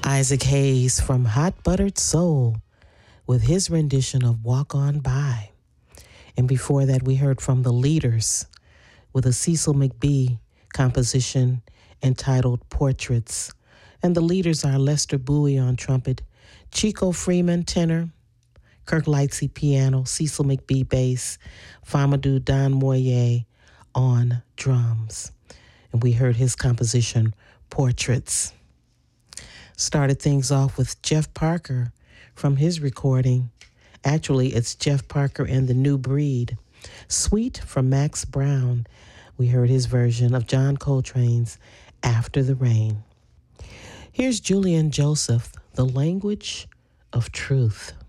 Isaac Hayes from Hot Buttered Soul with his rendition of Walk On By. And before that, we heard from The Leaders with a Cecil McBee composition entitled Portraits. And the leaders are Lester Bowie on trumpet, Chico Freeman tenor, Kirk Lightsey piano, Cecil McBee bass, Famadou Don Moye on drums. And we heard his composition, Portraits. Started things off with Jeff Parker from his recording. Actually, it's Jeff Parker and the New Breed. Sweet from Max Brown. We heard his version of John Coltrane's After the Rain. Here's Julian Joseph, The Language of Truth.